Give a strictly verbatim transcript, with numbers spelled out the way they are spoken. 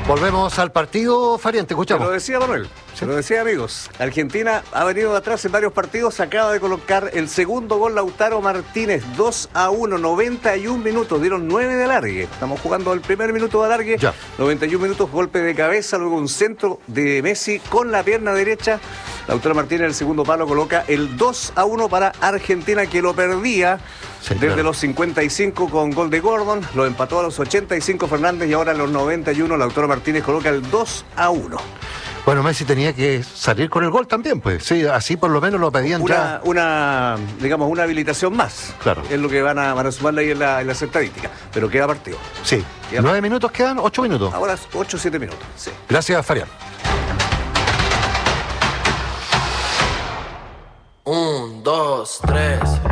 Volvemos al partido, Farian, te Te escuchamos. lo decía Manuel, ¿Sí? te lo decía amigos. Argentina ha venido de atrás en varios partidos, acaba de colocar el segundo gol Lautaro Martínez, dos a uno, noventa y un minutos, dieron nueve de alargue. Estamos jugando el primer minuto de alargue, Ya. noventa y un minutos, golpe de cabeza, luego un centro de Messi con la pierna derecha. Lautaro Martínez en el segundo palo coloca el dos a uno para Argentina, que lo perdía Sí, desde claro. los cincuenta y cinco con gol de Gordon, lo empató a los ochenta y cinco Fernández y ahora a los noventa y uno Lautaro Martínez coloca el dos a uno. Bueno, Messi tenía que salir con el gol también, pues. Sí, así por lo menos lo pedían Una, ya. una, digamos, una habilitación más. Claro. Es lo que van a, van a sumarle ahí en, la, en las estadísticas. Pero queda partido. Sí. Ya. ¿Nueve minutos quedan? ¿Ocho minutos? Ahora ocho o siete minutos. Sí. Gracias, Farian. Un, dos, tres.